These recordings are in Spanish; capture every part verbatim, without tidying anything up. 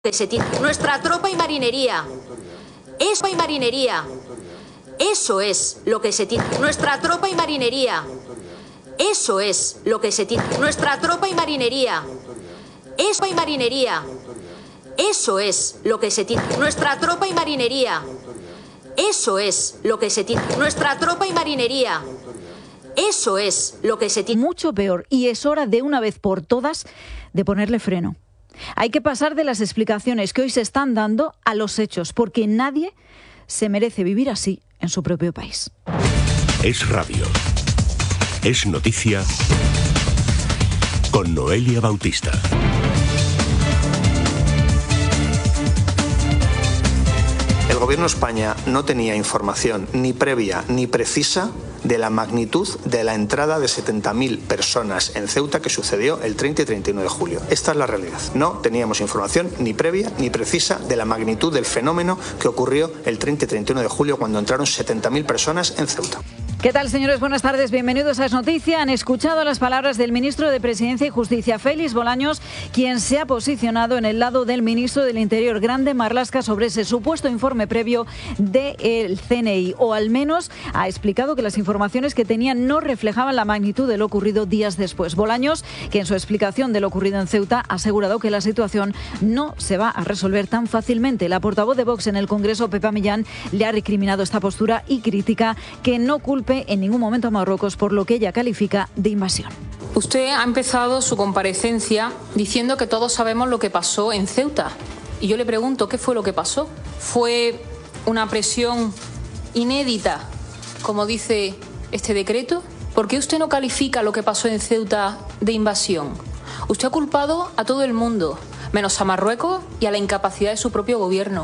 que se tiene. Nuestra tropa y marinería. Eso y marinería. Eso es lo que se tiene. Nuestra tropa y marinería. Eso es lo que se tiene. Nuestra tropa y marinería. Eso y marinería. Eso es lo que se tiene. Nuestra tropa y marinería. Eso es lo que se tiene. Nuestra tropa y marinería. Eso es lo que se tiene. Mucho peor, y es hora de una vez por todas de ponerle freno. Hay que pasar de las explicaciones que hoy se están dando a los hechos, porque nadie se merece vivir así en su propio país. Es radio. Es noticia con Noelia Bautista. El Gobierno de España no tenía información ni previa ni precisa de la magnitud de la entrada de setenta mil personas en Ceuta que sucedió el treinta y treinta y uno de julio. Esta es la realidad. No teníamos información ni previa ni precisa de la magnitud del fenómeno que ocurrió el treinta y treinta y uno de julio cuando entraron setenta mil personas en Ceuta. ¿Qué tal, señores? Buenas tardes, bienvenidos a Es Noticia. Han escuchado las palabras del ministro de Presidencia y Justicia, Félix Bolaños, quien se ha posicionado en el lado del ministro del Interior, Grande Marlaska, sobre ese supuesto informe previo del C N I, o al menos ha explicado que las informaciones que tenía no reflejaban la magnitud de lo ocurrido días después. Bolaños, que en su explicación de lo ocurrido en Ceuta ha asegurado que la situación no se va a resolver tan fácilmente. La portavoz de Vox en el Congreso, Pepa Millán, le ha recriminado esta postura y critica que no culpe en ningún momento a Marruecos por lo que ella califica de invasión. Usted ha empezado su comparecencia diciendo que todos sabemos lo que pasó en Ceuta. Y yo le pregunto, ¿qué fue lo que pasó? ¿Fue una presión inédita, como dice este decreto? ¿Por qué usted no califica lo que pasó en Ceuta de invasión? Usted ha culpado a todo el mundo, menos a Marruecos y a la incapacidad de su propio gobierno.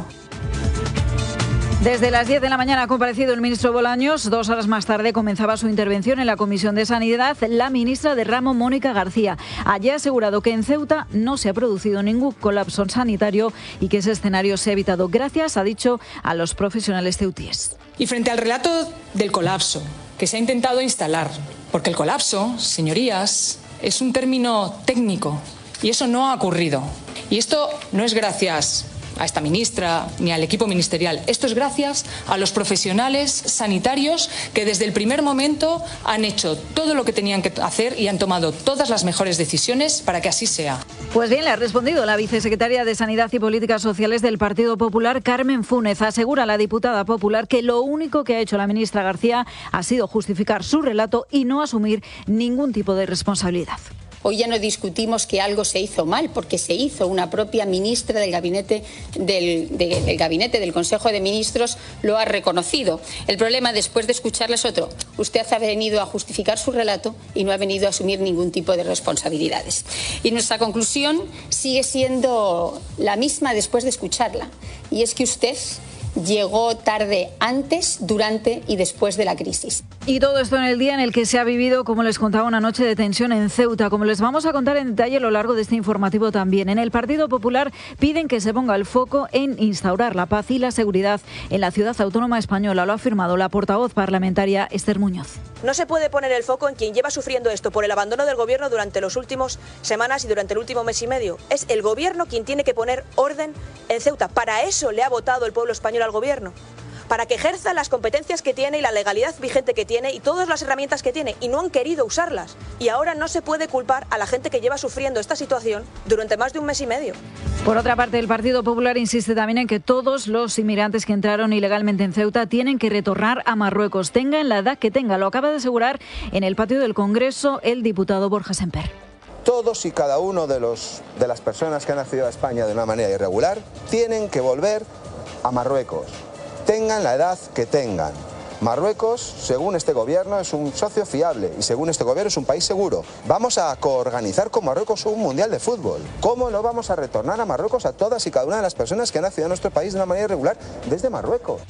Desde las diez de la mañana ha comparecido el ministro Bolaños. Dos horas más tarde comenzaba su intervención en la Comisión de Sanidad la ministra de ramo, Mónica García. Allí ha asegurado que en Ceuta no se ha producido ningún colapso sanitario y que ese escenario se ha evitado gracias, ha dicho, a los profesionales ceutíes. Y frente al relato del colapso que se ha intentado instalar, porque el colapso, señorías, es un término técnico y eso no ha ocurrido. Y esto no es gracias a esta ministra ni al equipo ministerial. Esto es gracias a los profesionales sanitarios que desde el primer momento han hecho todo lo que tenían que hacer y han tomado todas las mejores decisiones para que así sea. Pues bien, le ha respondido la vicesecretaria de Sanidad y Políticas Sociales del Partido Popular, Carmen Fúnez. Asegura la diputada popular que lo único que ha hecho la ministra García ha sido justificar su relato y no asumir ningún tipo de responsabilidad. Hoy ya no discutimos que algo se hizo mal, porque se hizo. Una propia ministra del gabinete del, de, del gabinete del Consejo de Ministros lo ha reconocido. El problema después de escucharla es otro. Usted ha venido a justificar su relato y no ha venido a asumir ningún tipo de responsabilidades. Y nuestra conclusión sigue siendo la misma después de escucharla. Y es que usted llegó tarde antes, durante y después de la crisis. Y todo esto en el día en el que se ha vivido, como les contaba, una noche de tensión en Ceuta. Como les vamos a contar en detalle a lo largo de este informativo también. En el Partido Popular piden que se ponga el foco en instaurar la paz y la seguridad en la ciudad autónoma española. Lo ha afirmado la portavoz parlamentaria Esther Muñoz. No se puede poner el foco en quien lleva sufriendo esto por el abandono del gobierno durante las últimas semanas y durante el último mes y medio. Es el gobierno quien tiene que poner orden en Ceuta. Para eso le ha votado el pueblo español al gobierno. Para que ejerza las competencias que tiene y la legalidad vigente que tiene y todas las herramientas que tiene, y no han querido usarlas. Y ahora no se puede culpar a la gente que lleva sufriendo esta situación durante más de un mes y medio. Por otra parte, el Partido Popular insiste también en que todos los inmigrantes que entraron ilegalmente en Ceuta tienen que retornar a Marruecos, tengan la edad que tenga. Lo acaba de asegurar en el patio del Congreso el diputado Borja Semper. Todos y cada uno de, los, de las personas que han accedido a España de una manera irregular tienen que volver a Marruecos, tengan la edad que tengan. Marruecos, según este gobierno, es un socio fiable y según este gobierno es un país seguro. Vamos a coorganizar con Marruecos un mundial de fútbol. ¿Cómo no vamos a retornar a Marruecos a todas y cada una de las personas que han accedido a nuestro país de una manera irregular desde Marruecos?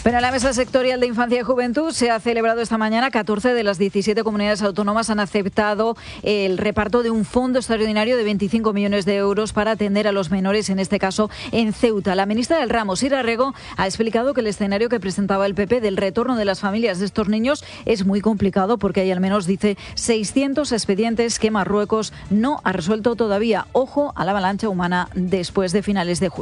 Pero en la Mesa Sectorial de Infancia y Juventud se ha celebrado esta mañana. catorce de las diecisiete comunidades autónomas han aceptado el reparto de un fondo extraordinario de veinticinco millones de euros para atender a los menores, en este caso en Ceuta. La ministra del ramo, Sira Rego, ha explicado que el escenario que presentaba el P P del retorno de las familias de estos niños es muy complicado porque hay al menos, dice, seiscientos expedientes que Marruecos no ha resuelto todavía. Ojo a la avalancha humana después de finales de julio.